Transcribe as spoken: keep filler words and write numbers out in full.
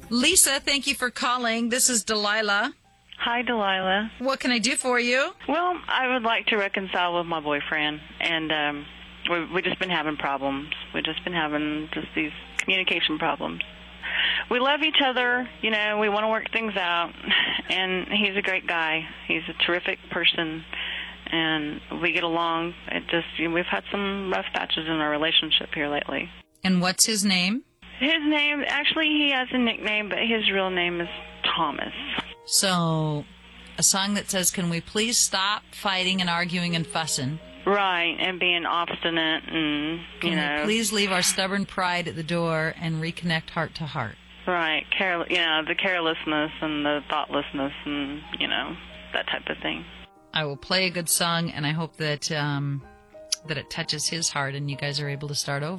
Lisa, thank you for calling. This is Delilah. Hi, Delilah. What can I do for you? Well, I would like to reconcile with my boyfriend, and um, we we just been having problems. We've just been having just these communication problems. We love each other, you know, we want to work things out, and he's a great guy. He's a terrific person, and we get along. It just, you know, we've had some rough patches in our relationship here lately. And what's his name? His name, actually, he has a nickname, but his real name is Thomas. So, a song that says, can we please stop fighting and arguing and fussing? Right, and being obstinate and, you Can know. we please leave our stubborn pride at the door and reconnect heart to heart? Right, care, you know, the carelessness and the thoughtlessness and, you know, that type of thing. I will play a good song, and I hope that um, that it touches his heart and you guys are able to start over.